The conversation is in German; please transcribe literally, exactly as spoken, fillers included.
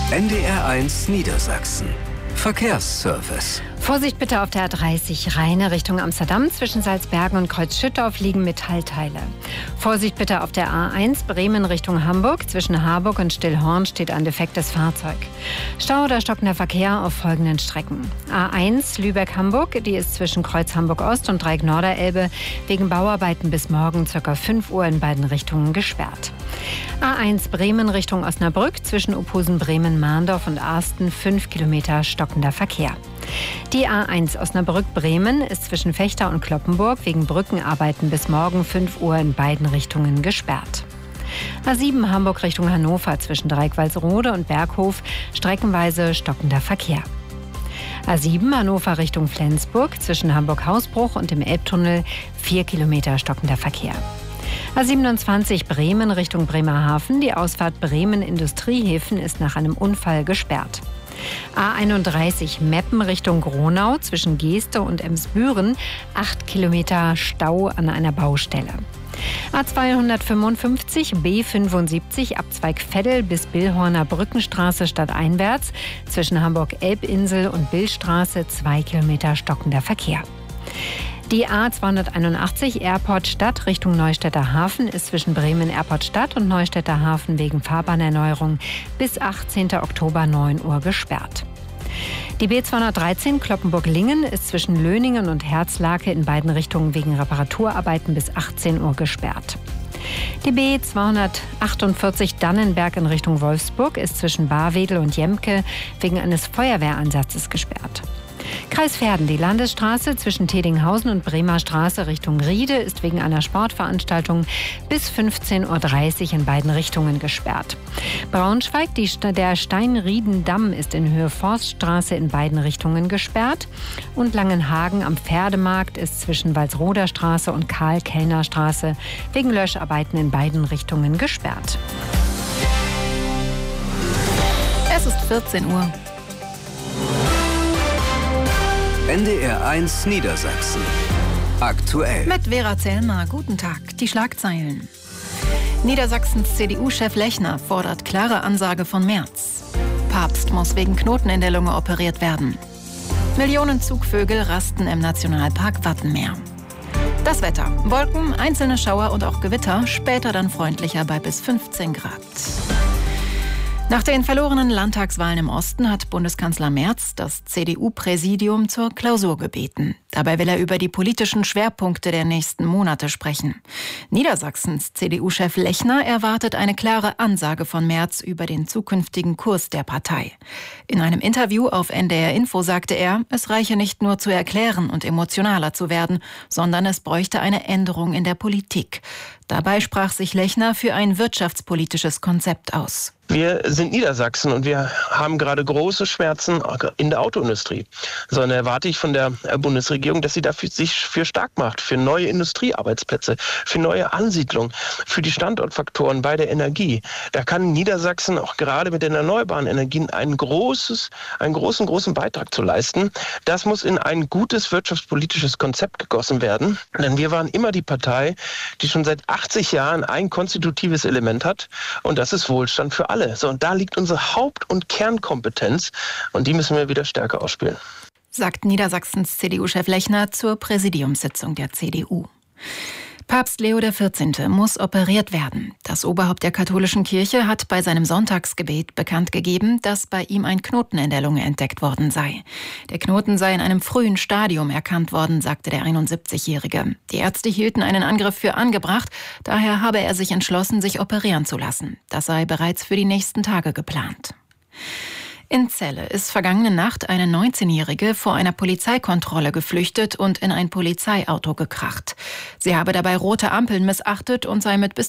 N D R eins Niedersachsen. Verkehrsservice. Vorsicht bitte auf der A dreißig Rheine Richtung Amsterdam. Zwischen Salzbergen und Kreuzschüttorf liegen Metallteile. Vorsicht bitte auf der A eins Bremen Richtung Hamburg. Zwischen Harburg und Stillhorn steht ein defektes Fahrzeug. Stau oder stockender Verkehr auf folgenden Strecken. A eins Lübeck-Hamburg, die ist zwischen Kreuz Hamburg-Ost und Dreieck Norderelbe wegen Bauarbeiten bis morgen ca. fünf Uhr in beiden Richtungen gesperrt. A eins Bremen Richtung Osnabrück, zwischen Ophusen Bremen-Mahndorf und Arsten fünf Kilometer stockender Verkehr. Die A eins Osnabrück-Bremen ist zwischen Vechta und Cloppenburg wegen Brückenarbeiten bis morgen fünf Uhr in beiden Richtungen gesperrt. A sieben Hamburg Richtung Hannover, zwischen Dreieck-Walsrode und Berghof streckenweise stockender Verkehr. A sieben Hannover Richtung Flensburg, zwischen Hamburg-Hausbruch und dem Elbtunnel vier Kilometer stockender Verkehr. A siebenundzwanzig Bremen Richtung Bremerhaven. Die Ausfahrt Bremen-Industriehäfen ist nach einem Unfall gesperrt. A einunddreißig Meppen Richtung Gronau, zwischen Geeste und Emsbüren acht Kilometer Stau an einer Baustelle. A zweihundertfünfundfünfzig B fünfundsiebzig Abzweig Veddel bis Billhorner Brückenstraße stadteinwärts, zwischen Hamburg-Elbinsel und Billstraße zwei Kilometer stockender Verkehr. Die A zweihunderteinundachtzig Airport Stadt Richtung Neustädter Hafen ist zwischen Bremen Airport Stadt und Neustädter Hafen wegen Fahrbahnerneuerung bis achtzehnten Oktober neun Uhr gesperrt. Die B zweihundertdreizehn Cloppenburg-Lingen ist zwischen Löningen und Herzlake in beiden Richtungen wegen Reparaturarbeiten bis achtzehn Uhr gesperrt. Die B zweihundertachtundvierzig Dannenberg in Richtung Wolfsburg ist zwischen Barwedel und Jemke wegen eines Feuerwehreinsatzes gesperrt. Kreis Verden, die Landesstraße zwischen Tedinghausen und Bremer Straße Richtung Riede ist wegen einer Sportveranstaltung bis fünfzehn Uhr dreißig in beiden Richtungen gesperrt. Braunschweig, die, der Steinriedendamm ist in Höhe Forststraße in beiden Richtungen gesperrt. Und Langenhagen am Pferdemarkt ist zwischen Walsroder Straße und Karl-Kellner Straße wegen Löscharbeiten in beiden Richtungen gesperrt. Es ist vierzehn Uhr. N D R eins Niedersachsen. Aktuell. Mit Vera Zellmer. Guten Tag. Die Schlagzeilen. Niedersachsens C D U-Chef Lechner fordert klare Ansage von Merz. Papst muss wegen Knoten in der Lunge operiert werden. Millionen Zugvögel rasten im Nationalpark Wattenmeer. Das Wetter. Wolken, einzelne Schauer und auch Gewitter. Später dann freundlicher bei bis fünfzehn Grad. Nach den verlorenen Landtagswahlen im Osten hat Bundeskanzler Merz das C D U-Präsidium zur Klausur gebeten. Dabei will er über die politischen Schwerpunkte der nächsten Monate sprechen. Niedersachsens C D U-Chef Lechner erwartet eine klare Ansage von Merz über den zukünftigen Kurs der Partei. In einem Interview auf N D R Info sagte er, es reiche nicht nur zu erklären und emotionaler zu werden, sondern es bräuchte eine Änderung in der Politik. Dabei sprach sich Lechner für ein wirtschaftspolitisches Konzept aus. Wir sind Niedersachsen und wir haben gerade große Schmerzen in der Autoindustrie. Sondern erwarte ich von der Bundesregierung, dass sie dafür sich für stark macht, für neue Industriearbeitsplätze, für neue Ansiedlung, für die Standortfaktoren bei der Energie. Da kann Niedersachsen auch gerade mit den erneuerbaren Energien ein großes, einen großen, großen Beitrag zu leisten. Das muss in ein gutes wirtschaftspolitisches Konzept gegossen werden. Denn wir waren immer die Partei, die schon seit achtzig Jahren ein konstitutives Element hat. Und das ist Wohlstand für alle. So, und da liegt unsere Haupt- und Kernkompetenz und die müssen wir wieder stärker ausspielen. Sagt Niedersachsens C D U-Chef Lechner zur Präsidiumssitzung der C D U. Papst Leo der vierzehnte muss operiert werden. Das Oberhaupt der katholischen Kirche hat bei seinem Sonntagsgebet bekannt gegeben, dass bei ihm ein Knoten in der Lunge entdeckt worden sei. Der Knoten sei in einem frühen Stadium erkannt worden, sagte der einundsiebzigjährige. Die Ärzte hielten einen Angriff für angebracht, daher habe er sich entschlossen, sich operieren zu lassen. Das sei bereits für die nächsten Tage geplant. In Celle ist vergangene Nacht eine neunzehnjährige vor einer Polizeikontrolle geflüchtet und in ein Polizeiauto gekracht. Sie habe dabei rote Ampeln missachtet und sei mit bis